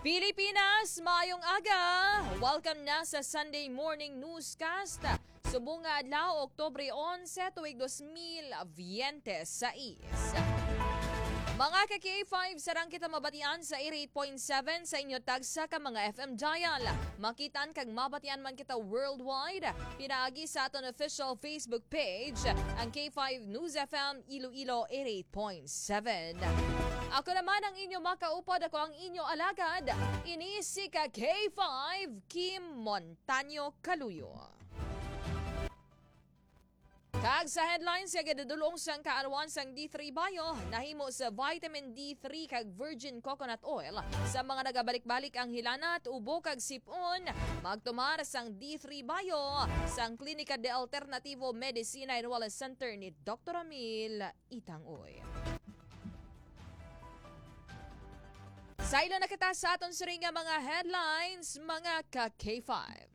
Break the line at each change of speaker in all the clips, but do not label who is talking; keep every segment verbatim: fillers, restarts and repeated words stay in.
Pilipinas, maayong aga! Welcome na sa Sunday Morning Newscast. Subong nga adlaw, Oktubre onse, tuig dos mil twenty-six. Mga ka-K five, sarang kita mabatian sa eighty-eight point seven sa inyo tagsa ka mga F M dial. Makitaan kag mabatian man kita worldwide. Pinaagi sa aton official Facebook page, ang K five News F M Iloilo eighty-eight point seven. Ako naman ang inyo makaupod, ako ang inyo alagad. Ini si ka K five, Kim Montaño Caluyo. Kag sa headlines, kaya dadulong sang kaanuan sang D three Bio, nahimo sa vitamin D three kag virgin coconut oil sa mga nagabalik-balik ang hilanat, ubo kag sipon. Magtumar sang D three Bio sang Klinika de Alternativo Medicina and Wellness Center ni Doctor Amil Itangoy. Sa ilo na kita sa aton siring nga mga headlines, mga ka K five.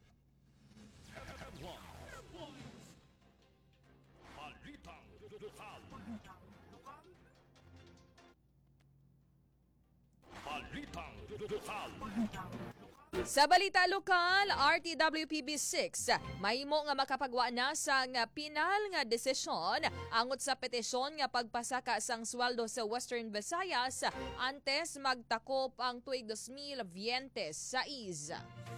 Sa balita lokal, R T W P B six, mahimo nga makapagwa na sang pinal nga desisyon angot sa petisyon nga pagpasaka sang sweldo sa Western Visayas antes magtakop ang tuig dos mil twenty-six.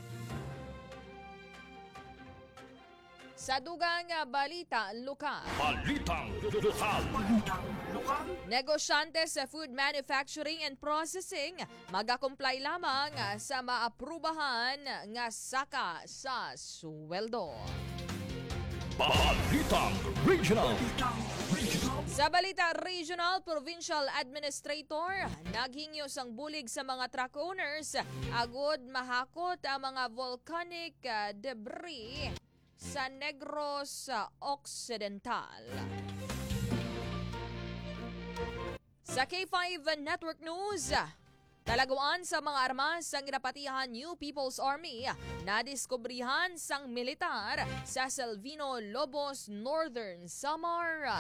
Sa dugang balita lokal. Balitang lokal. Negosyante sa food manufacturing and processing magakomply lamang sa maaprubahan nga saka sa sweldo. Balitang Regional. Sa balita regional, provincial administrator naghingyo sang bulig sa mga truck owners agud mahakot ang mga volcanic debris sa Negros Occidental. Sa K five Network News, talaguan sa mga armas sang ginapatihan New People's Army, nadiskubrihan sang militar sa Salvino Lobos, Northern Samar.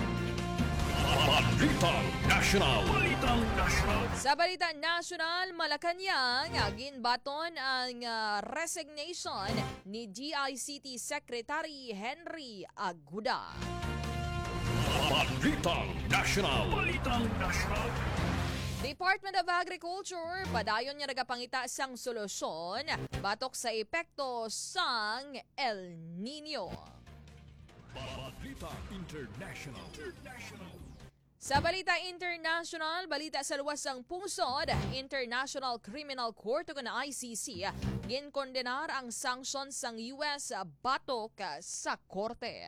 Balitang National. Balitang National. Sa Balitang National, Malacanang, ginbaton ang uh, resignation ni G I C T Secretary Henry Aguda. Balitang National. Balitang National. Department of Agriculture, padayon niya nagapangita sang solusyon batok sa epekto sang El Nino. Balita International. International. Sa Balita International, balita sa luwas ang pungsod, International Criminal Court o na I C C, ginkondenar ang sanctions sang U S batok sa korte.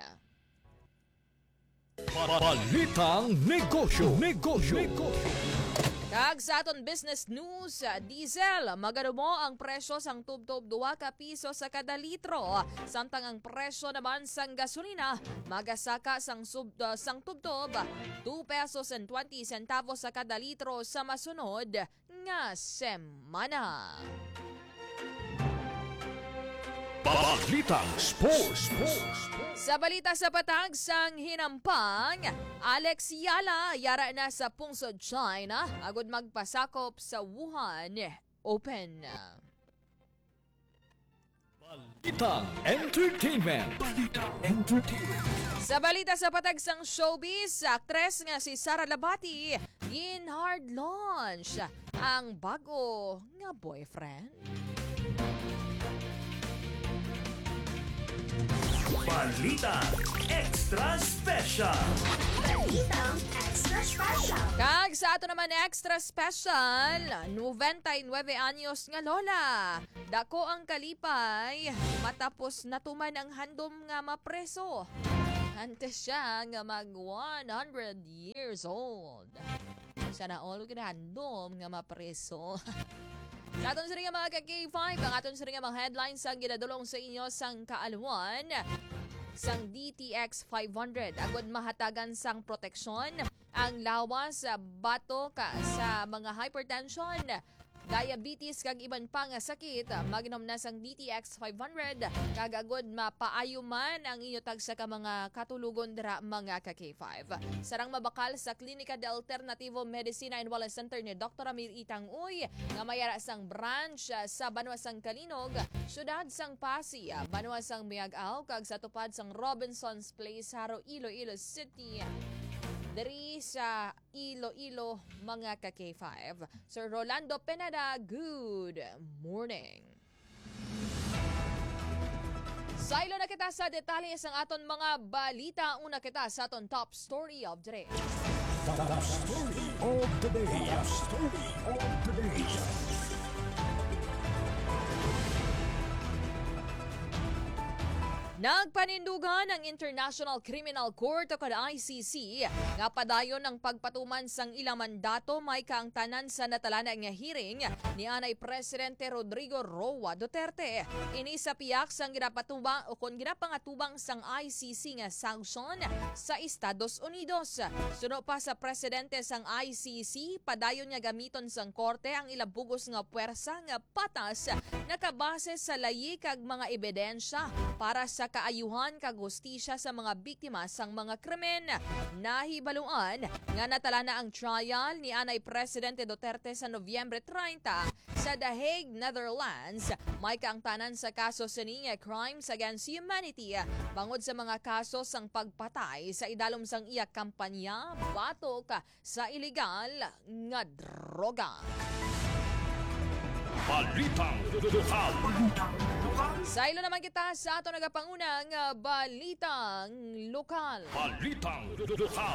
Balitang Negosyo. Negosyo. Negosyo. Kag sa aton business news, diesel, magadumo ang presyo sang tubtob duwa ka piso sa kada litro. Samtang ang presyo naman sang gasolina, magasaka sang, sub, uh, sang tubtob, two pesos and twenty centavos sa kada litro sa masunod nga semana. Balitang Sports. Sa balita sa patag sang hinampang, Alex Yala yara na sa pungsod China agud magpasakop sa Wuhan Open. Balitang Entertainment. Balitang Entertainment. Sa balita sa patag sang showbiz, aktres nga si Sara Labati gin hard launch ang bago nga boyfriend.
Balita Extra Special.
Balitang Extra Special.
Kag sa ato naman extra special, ninety-nine anyos nga lola. Dako ang kalipay, matapos natuman ang handom nga mapreso. Antes siya nga mag one hundred years old. Sana all ka handom nga mapreso. Sa aton sa rin mga ka-K five, ang aton sa rin mga headlines ang ginadulong sa inyo sang kaaluan sang D T X five hundred. Agud mahatagan sang proteksyon ang lawas bato ka sa mga hypertension, diabetes kag iban pa nga sakit, maginom na sang D T X five hundred kag agod mapaayo man ang inyo tagsa ka mga katulugon dira mga ka K five. Sarang mabakal sa Klinika de Alternativo Medicina and Wellness Center ni Doctor Amir Itang Uy nga mayara sang branch ah, sa Banwa sang Kalinog, syudad sang Pasig, Banwa sang Miag-Aw kag sa tupad sang Robinson's Place, Haro, Iloilo City. Dari sa Iloilo mga ka K five. Sir Rolando Penada, good morning. Sailo na kita sa detalye sang aton mga balita. Una kita sa aton top story of the day.
Top story of the day. Top story of the day.
Nagpanindugan ang International Criminal Court o kada I C C nga padayon ng pagpatuman sang ilang mandato may kaangtanan sa natalana nga hearing ni anay Presidente Rodrigo Roa Duterte. Ini sa piyak sang ginapatubang o kon ginapangatubang sang I C C nga sanction sa Estados Unidos. Suno pa sa presidente sang I C C, padayon nga gamiton sang korte ang ilang bugos nga puwersa nga patas nakabase sa layi kag mga ebidensya para sa kaayuhan kag hustisya sa mga biktima sang mga krimen. Nahibaluan nga natalana ang trial ni anay Presidente Duterte sa Nobyembre treinta sa The Hague, Netherlands. May kaangtanan sa kaso sini nga crimes against humanity bangod sa mga kaso sang pagpatay sa idalom sang iya kampanya batok sa ilegal nga droga.
Balitang lokal.
Sailo naman kita sa ato nagapangunang uh, balitang lokal.
Balitang lokal.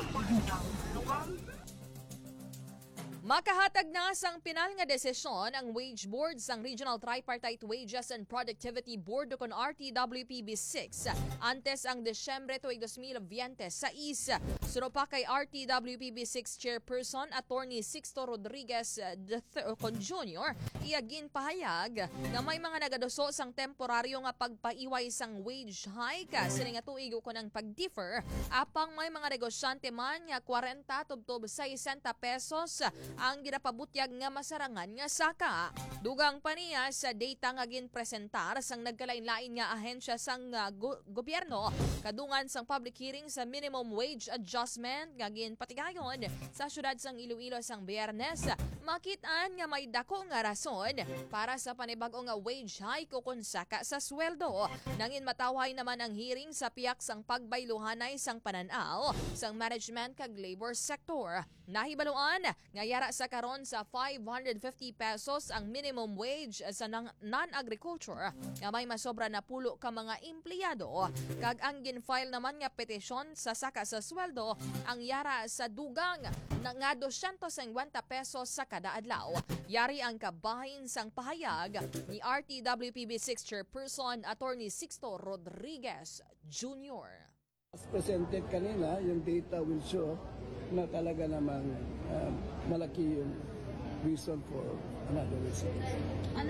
Makahatag na sang pinal nga desisyon ang wage board sang Regional Tripartite Wages and Productivity Board o kon R T W P B six antes ang Desyembre tuig two thousand twenty-six. Suno pa kay R T W P B six Chairperson Attorney Sixto Rodriguez the kon Junior iyagin pahayag nga may mga nagaduso sang temporaryo nga pagpaiway sang wage hike sini nga tuig ko nang pag-differ apang may mga negosyante man nga forty tubtob sixty pesos ang ginapabutyag nga masarangan nga saka. Dugang pa niya sa data nga ginpresentar sang nagkalain-lain nga ahensya sang uh, go- gobyerno kadungan sang public hearing sa minimum wage adjustment nga ginpatigayon sa syudad sang Iloilo sang Biyernes. Makitaan nga may dako nga rason para sa panibago nga wage hike o kung saka sa sweldo. Nangin matawhay naman ang hearing sa piyak sang pagbayluhanay sang pananaw sang management kag labor sector. Nahibaluan nga yara sa karon sa five hundred fifty pesos ang minimum wage sa non-agriculture nga may masobra na pulo ka mga empleyado. Kag ang gin-file naman nga petisyon sa saka sa sweldo ang yara sa dugang na nga two hundred fifty pesos sa kada adlaw. Yari ang kabahin sang pahayag ni R T W P B six Chairperson Attorney Sixto Rodriguez Junior
As presented kanina, yung data will show na talaga namang uh, malaki yung reason for another resignation.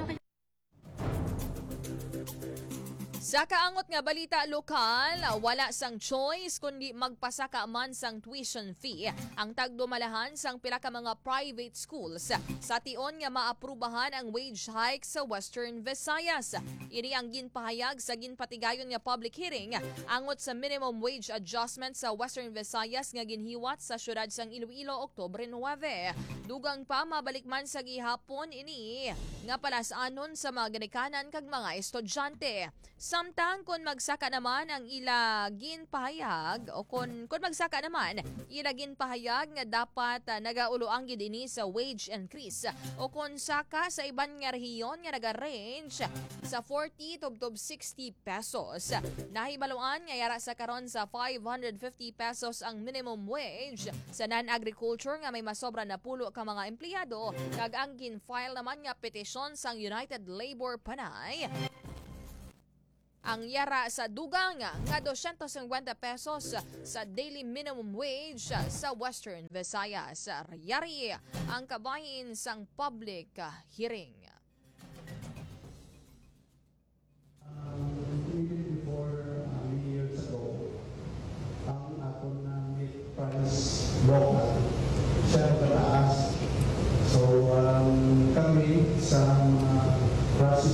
Sa kaangot nga balita lokal, wala sang choice kundi magpasaka man sang tuition fee ang tagdumalahan sang pila ka mga private schools sa tion nga maaprubahan ang wage hike sa Western Visayas. Ini ang ginpahayag sa ginpatigayon nga public hearing angot sa minimum wage adjustment sa Western Visayas nga ginhiwat sa syudad sang Iloilo Oktubre nine. Dugang pa mabalik man sa gihapon ini nga palasanon sa mga ginikanan kag mga estudyante. Samtang kung magsaka naman ang ilagin pahayag o kung, kung magsaka naman ilagin pahayag nga dapat uh, nagauloang gidini sa wage increase o kung saka sa iban nga rehiyon nga naga-range sa forty tubtob sixty pesos. Nahibaluan nga yara sa karon sa five hundred fifty pesos ang minimum wage sa non-agriculture nga may masobra na pulo ka mga empleyado kag ang gin-file naman nga petisyon sang United Labor Panay ang yara sa dugang nga two hundred fifty pesos sa daily minimum wage sa Western Visayas. Yari ang kabahin sang public hearing.
Even before uh, many years ago, ang ako na milk price local, siya ang pataas. So, um, kami,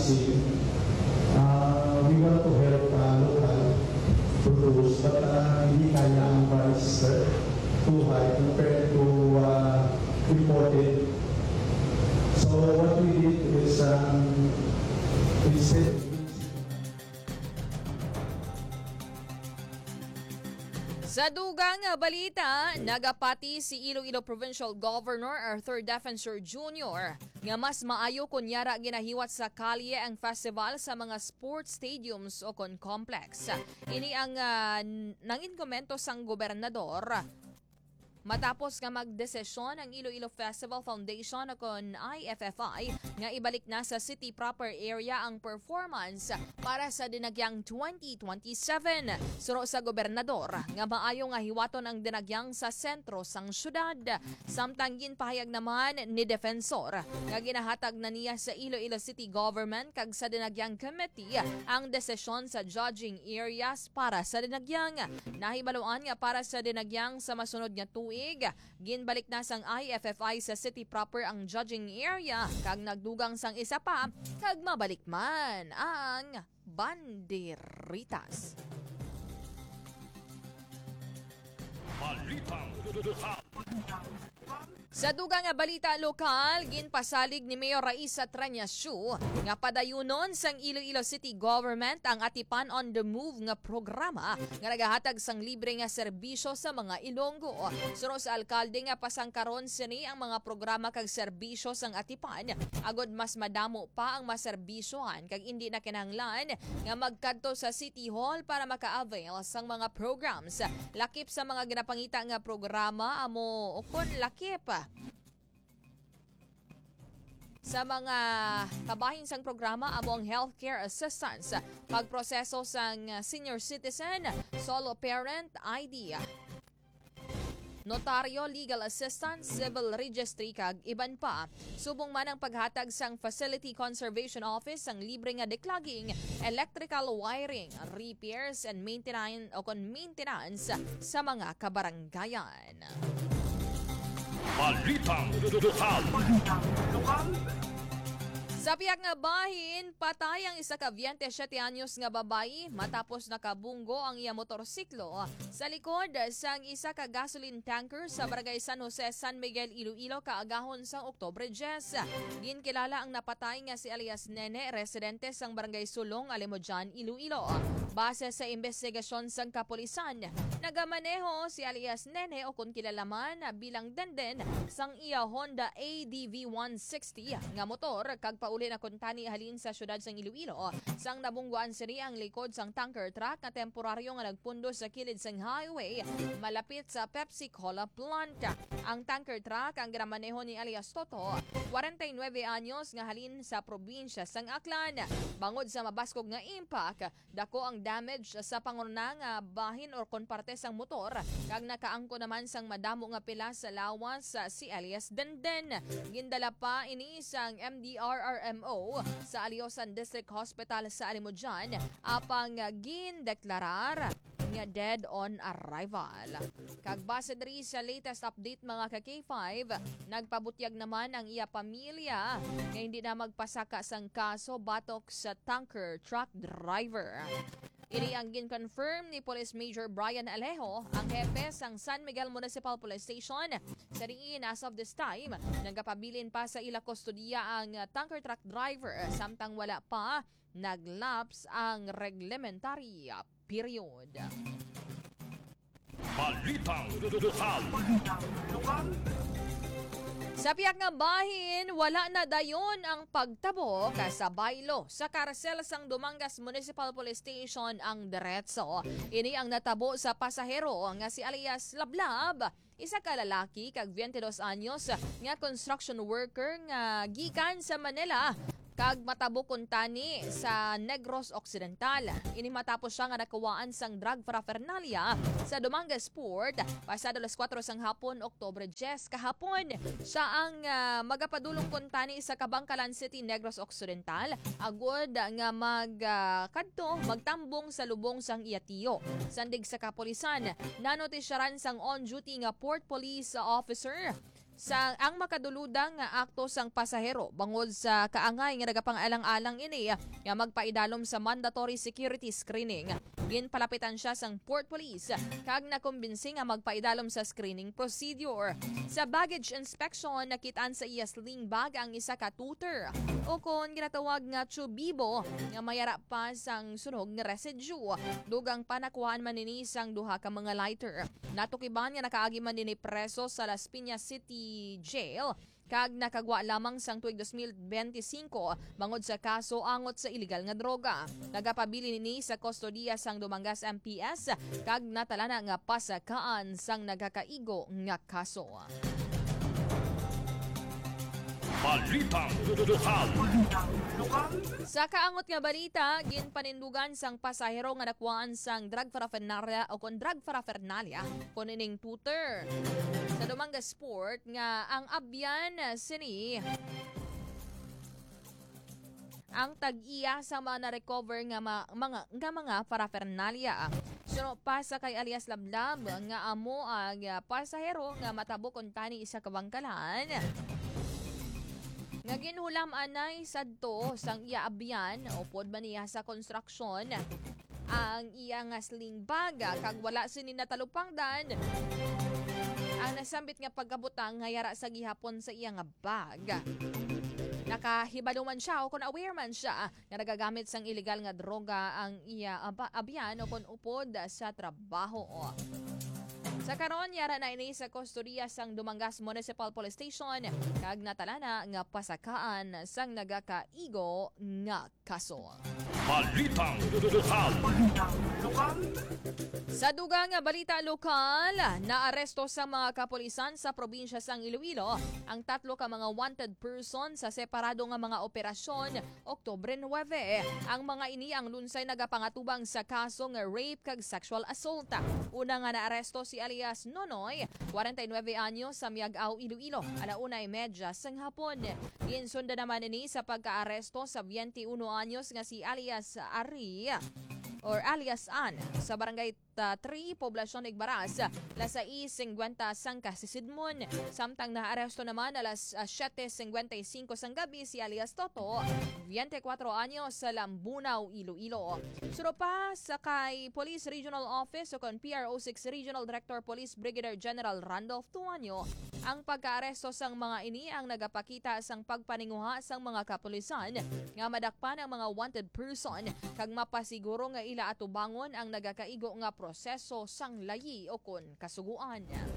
fishing, uh, we want to help uh, local produce, but uh, hindi kaya ang price uh, too high compared to uh, imported. So what we did is um, instead
Sa dugang balita, nagapati si Iloilo Provincial Governor Arthur Defensor Junior nga mas maayo kunyara ginahiwat sa kalye ang festival sa mga sports stadiums o kon complex. Ini ang uh, nangin komento sang gobernador matapos nga magdesisyon ang Iloilo Festival Foundation o kon I F F I nga ibalik na sa city proper area ang performance para sa dinagyang twenty twenty-seven. Suro sa gobernador nga maayo nga hiwaton ang dinagyang sa sentro sang syudad. Samtang ginpahayag naman ni Defensor nga ginahatag na niya sa Iloilo City Government kag sa dinagyang committee ang desisyon sa judging areas para sa dinagyang. Nahibaluan nga para sa dinagyang sa masunod nga tuig ginbalik na sang I F F I sa city proper ang judging area kag nagdugang sang isa pa kag mabalik man ang banderitas. Sa dugang nga balita lokal, ginpasalig ni Mayor Raisa Tranyasyu nga padayunon sang Iloilo City Government ang Atipan on the Move nga programa nga nagahatag sang libre nga serbisyo sa mga Ilonggo. Suro sa alkalde nga pasangkaron sini ang mga programa kag serbisyo sang Atipan agod mas madamo pa ang maserbisyohan kag hindi na kinahanglan nga magkadto sa City Hall para maka-avail sang mga programs. Lakip sa mga ginapangita nga programa amo ukon lakip sa mga kabahin sang programa amo ang healthcare assistance, pagproseso sang senior citizen, solo parent I D, notaryo, legal assistance, civil registry kag iban pa. Subong man ang paghatag sang Facility Conservation Office ang libre nga declogging, electrical wiring, repairs and maintenance o kon maintenance sa mga kabaranggayan.
Balitang lokal.
Sa piyak nga bahin, patay ang isa ka twenty-seven anyos nga babayi matapos nakabunggo ang iya motorsiklo sa likod sang isa ka gasoline tanker sa barangay San Jose, San Miguel, Iloilo kaagahon sang Oktubre ten. Ginkilala ang napatay nga si alias Nene, residente sang barangay Sulong, Alimodjan, Iloilo. Base sa investigasyon sang kapulisan, nagamaneho si alias Nene o kung kilalaman bilang Denden sang iya Honda A D V one sixty nga motor kag uli na kuntani halin sa syudad sang Iloilo. Sang nabungguan sini ang likod sang tanker truck na temporaryo nga nagpundo sa kilid sang highway malapit sa Pepsi Cola plant. Ang tanker truck ang ginamaneho ni alias Toto, forty-nine anyos nga halin sa probinsya sang Aklan. Bangod sa mabaskog nga impact, dako ang damage sa panguna nga bahin or kon parte sang motor kag nakaangko naman sang madamo nga pila sa lawas si alias Denden. Gindala pa ini sang M D R R M O sa Aliosan District Hospital sa Alimodjan apang gindeklarar nga dead on arrival. Kag base diri sa latest update mga ka K five, nagpabutyag naman ang iya pamilya nga hindi na magpasaka sang kaso batok sa tanker truck driver. Ini ang gin-confirm ni Police Major Brian Alejo, ang hepe sang San Miguel Municipal Police Station. Sa diin, as of this time, nagapabilin pa sa ila kustodiya ang tanker truck driver samtang wala pa naglaps ang reglementary period.
Balitang lokal.
Sa piyak nga bahin, wala na dayon ang pagtabo kasabaylo sa karsel sang Dumangas Municipal Police Station ang diretso. Ini ang natabo sa pasahero nga si alias Lablab, isa ka lalaki kag twenty-two anyos nga construction worker nga gikan sa Manila kag matabo kuntani sa Negros Occidental. Ini matapos siya nga nakawaan sang drug paraphernalia sa Dumangas Port pasado alas kwatro sang hapon, Oktubre ten kahapon. Siya ang uh, magapadulong kuntani sa Kabangkalan City, Negros Occidental agod nga magkadto uh, magtambong sa lubong sang iyatiyo. Sandig sa kapulisan, nanotisyaran sang on-duty nga port police officer sa ang makaduludang nga akto sang pasahero bangod sa kaangay nga nagapang-alang-alang ini nga magpaidalom sa mandatory security screening. Ginpalapitan siya sang Port Police kag nakumbinsi nga magpaidalom sa screening procedure. Sa baggage inspection nakitaan sa iya sling bag ang isa ka tutor o kon ginatawag nga chubibo nga mayara pa sang sunog nga residue. Dugang panakuhaan man nini sang duha ka mga lighter. Natukiban nga nakaagi man nini preso sa Las Piñas City Jail kag nakagwa lamang sang tuig twenty twenty-five bangod sa kaso angot sa illegal nga droga. Nagapabili nini sa kustodiya sang Dumangas M P S kag natalana nga pasakaan sang nagakaigo nga kaso.
Balitang lokal.
Sa kaangot nga balita, ginpanindugan sang pasahero nga nakuhaan sang drug paraphernalia o kon drug paraphernalia kon ining tutor. Sa Dumangas Port nga ang abyan sini ang tag-iya sa mga na-recover nga ma, mga nga mga paraphernalia. Suno pa sa kay alias Lablab nga amo ang uh, pasahero nga matabo kon tani isa ka bangkalan. Nga ginhulam anay sadto sang iya abyan o pod man niya sa construction ang iya nga sling bag kag wala sini natalupangdan. Ang nasambit nga pagkabutang nga yara sa gihapon sa iya nga bag. Nakahibalo man siya o kung aware man siya nga nagagamit sang illegal nga droga ang iya ab- abyan o kung upod sa trabaho. Sa karon yara na ini sa kustodiya sang Dumangas Municipal Police Station kag natalana nga pasakaan sang nagakaigo nga kaso.
Balitang lokal.
Sa dugang nga balita lokal, naaresto sa mga kapulisan sa probinsya sang Iloilo ang tatlo ka mga wanted person sa separado nga mga operasyon Oktubre nine. Ang mga ini ang lunsay nagapangatubang sa kaso nga rape kag sexual assault. Una nga naaresto si alias Nonoy, forty-nine anyos sa Miagao, Iloilo, alauna medya sang hapon. Ginsunda naman ini sa pagkaaresto sa twenty-one anyos nga si alias Ari or alias Ann sa barangay uh, three, Poblacion Igbaras, lasais fifty sang Kasisidmon. Samtang naaresto naman alas uh, seven fifty-five sang gabi si alias Toto, twenty-four anyos sa Lambunaw, Iloilo. Suro pa sa kay Police Regional Office o kon P R O six Regional Director Police Brigadier General Randolph Tuanyo, ang pagkaaresto sang mga ini ang nagapakita sang pagpaninguha sang mga kapulisan nga madakpan ang mga wanted person kag mapasiguro nga ila atubangon ang nagakaigo nga proseso sang layi o kon kasuguan.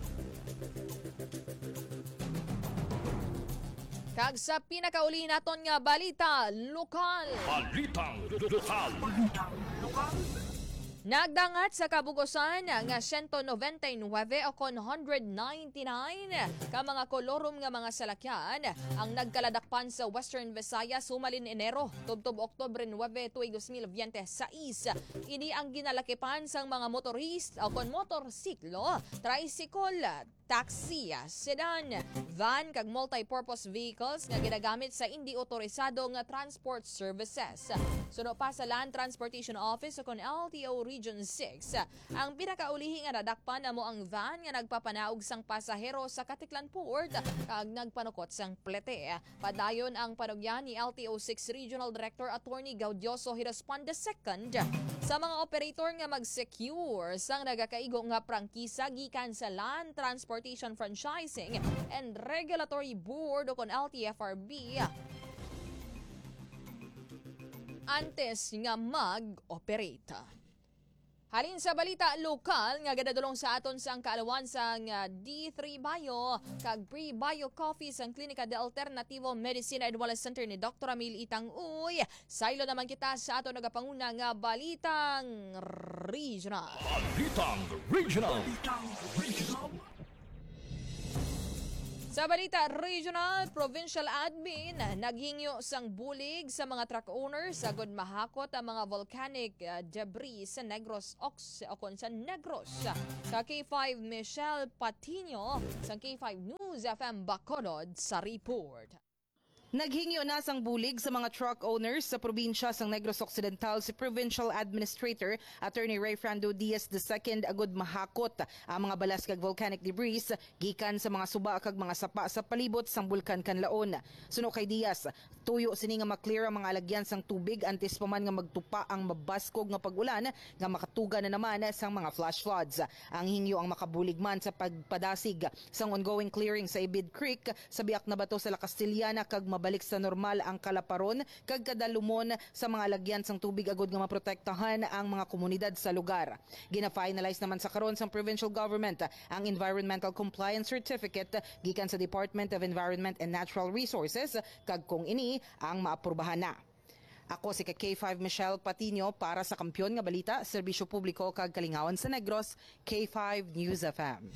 Kag sa pinakauli naton nga balita lokal.
Balitang lokal.
Nagdangat sa kabugosan nga one ninety-nine o kon one ninety-nine ka mga kolorum nga mga salakyan ang nagkaladakpan sa Western Visayas sumalin Enero tubtob Oktubre nine tuig twenty twenty-six. Ini ang ginalakipan sang mga motorist o kon motorsiklo, tricycle, taxi, sedan, van kag multi-purpose vehicles nga ginagamit sa hindi otorisado nga transport services. Suno pa sa Land Transportation Office o kon L T O Region six, ang pinakaulihi nga nadakpan amo ang van nga nagpapanaog sang pasahero sa Katiklan Port kag nagpanukot sang plete. Padayon ang panugyan ni L T O six Regional Director Attorney Gaudioso Hiraspan the second sa mga operator nga mag-secure sang nagakaigo nga prangkisa gikan sa Land Transportation Franchising and Regulatory Board o kon L T F R B antes nga mag-operate. Halin sa balita lokal nga gadadulong sa aton sang kaalawan sang uh, D three Bio kag Pre-Bio Coffee sang Klinika de Alternativo Medicina and Wellness Center ni Doctor Amil Itang Uy. Saylo naman kita sa aton nagapanguna nga balitang regional.
Balitang regional.
Sa balita regional, provincial admin naghingyo sang bulig sa mga truck owners sagod mahakot ang mga volcanic uh, debris sa Negros Ox o kon sa Negros. Sa K five Michelle Patino sa K five News F M Bacolod sa report.
Naghingyo na sang bulig sa mga truck owners sa probinsya sang Negros Occidental si Provincial Administrator Attorney Ray Frando Diaz the second agud mahakot ang mga balas kag volcanic debris gikan sa mga suba kag mga sapa sa palibot sang bulkan Kanlaon. Suno kay Diaz, tuyo sini nga maklear ang mga alagyan sang tubig antes pa man nga magtupa ang mabaskog nga pag-ulan nga makatuga na naman sang mga flash floods. Ang hingyo ang makabulig man sa pagpadasig sang ongoing clearing sa Ibid Creek sa biak na bato sa La Castellana kag balik sa normal ang kalaparon kag kadalumon sa mga lagyan sang tubig agud nga maprotektahan ang mga komunidad sa lugar. Gina-finalize naman sa karon sang provincial government ang Environmental Compliance Certificate gikan sa Department of Environment and Natural Resources kag kung ini ang maaprubahan na. Ako si K five Michelle Patino para sa Kampiyon nga Balita, Serbisyo Publiko kag Kalingawan sa Negros, K five News F M.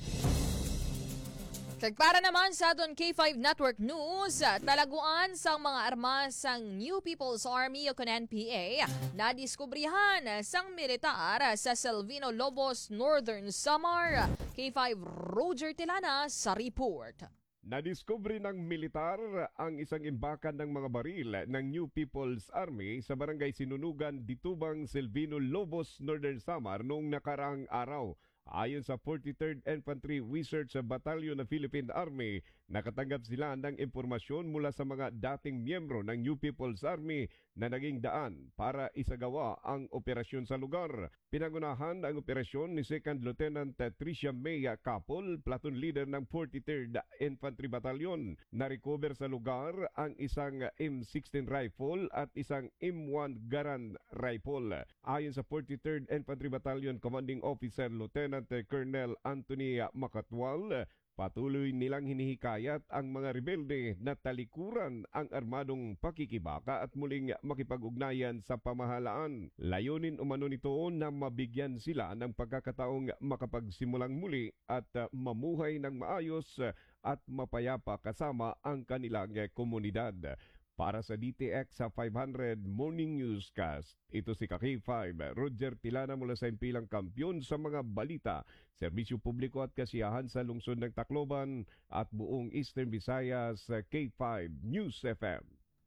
Kag para naman sa aton K five Network News, talaguan sang mga armas sang New People's Army o N P A na diskubrihan sang militar sa Salvino Lobos, Northern Samar. K five Roger Tilana sa report.
Nadiskubre ng militar ang isang imbakan ng mga baril ng New People's Army sa barangay Sinunugan, Ditubang, Salvino Lobos, Northern Samar noong nakaraang araw. Ayon sa forty-third Infantry Research Battalion ng Philippine Army, nakatanggap sila ng impormasyon mula sa mga dating miyembro ng New People's Army na naging daan para isagawa ang operasyon sa lugar. Pinangunahan ang operasyon ni Second Lieutenant Tricia May Capol, platoon leader ng forty-third Infantry Battalion. Na-recover sa lugar ang isang M sixteen rifle at isang M one Garand rifle. Ayon sa forty-third Infantry Battalion Commanding Officer Lieutenant Colonel Anthony Makatwal, patuloy nilang hinihikayat ang mga rebelde na talikuran ang armadong pakikibaka at muling makipag-ugnayan sa pamahalaan. Layunin umano nito na mabigyan sila ng pagkakataong makapagsimulang muli at mamuhay ng maayos at mapayapa kasama ang kanilang komunidad. Para sa D T X sa five hundred Morning Newscast, ito si K five Roger Tilana mula sa impilang kampiyon sa mga balita, serbisyo publiko at kasiyahan sa lungsod ng Tacloban at buong Eastern Visayas. K five News F M.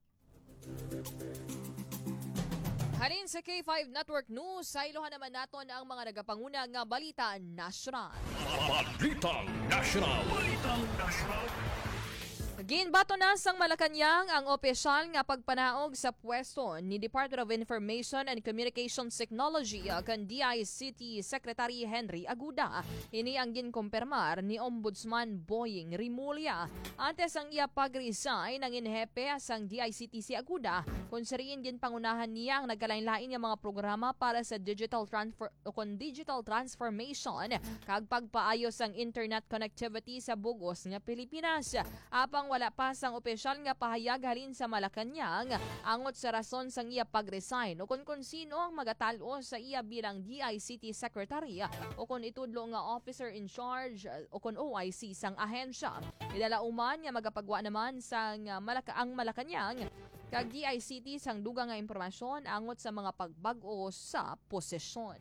Halin sa K five Network News, sa ilohan naman naton ang mga nagapanguna nga balita nasyonal.
Balitang National. Balitang National.
Ginbato na sang Malacañang ang opisyal nga pagpanaog sa pwesto ni Department of Information and Communications Technology kan D I C T Secretary Henry Aguda. Ini ang ginkumpirmar ni Ombudsman Boying Rimulya. Antes ang iya pag-resign ng inhepe sang D I C T si Aguda, kung sariin ginpangunahan niya ang nagkalain-lain nga mga programa para sa digital transfer o digital transformation kag pagpaayos ang internet connectivity sa bugos nga Pilipinas. Apang wala pa sang opisyal nga pahayag halin sa Malacañang angot sa rason sang iya pag-resign o kung kung sino ang magatalo sa iya bilang D I C T Secretary o kung itudlo nga officer in charge o kung O I C sang ahensya. Idalauman nga magapagwa naman sang Malaka ang Malacañang kag D I C T sang dugang nga impormasyon angot sa mga pagbag-o sa posisyon.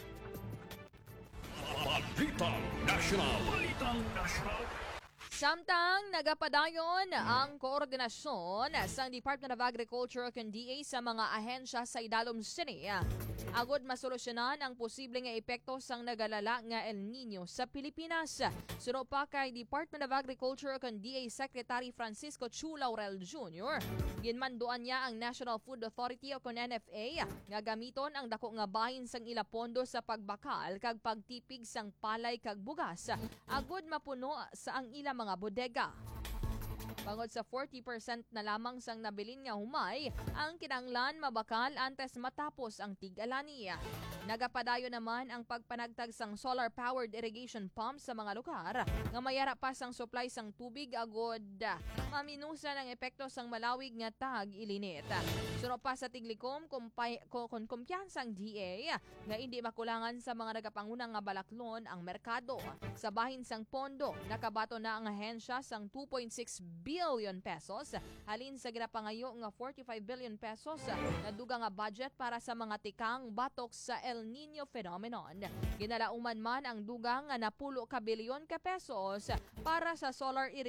Balitang National. Balitang National.
Samtang nagapadayon ang koordinasyon sa Department of Agriculture o D A sa mga ahensya sa Idalom City, agod masolusyonan ang posibleng nga epekto sang nagalala nga El Nino sa Pilipinas. Suno pa kay Department of Agriculture o D A Secretary Francisco Chu Laurel Junior Ginmanduan niya ang National Food Authority o N F A nga gamiton ang dako nga bahin sang ila pondo sa pagbakal kag pagtipig sang palay kag bugas agod mapuno sa ang ila mga bodega. Bangod sa forty percent na lamang sang nabilin nga humay, ang kinanglan mabakal antes matapos ang tig-alani. Nagapadayo naman ang pagpanagtag sang solar-powered irrigation pumps sa mga lugar nga mayara pa sang supply sang tubig agod maminusa ng epekto sang malawig nga tag ilinit. Suno pa sa tiglikom kung kumpiyansang D A nga hindi makulangan sa mga nagapangunang nga balaklon ang merkado. Sa bahin sang pondo, nakabato na ang ahensya sang two point six billion pesos halin sa ginapangayo nga forty-five billion pesos na dugang nga budget para sa mga tikang batok sa El Nino phenomenon. Ginalauman man ang dugang nga napulo ka bilyon ka pesos para sa solar irrigation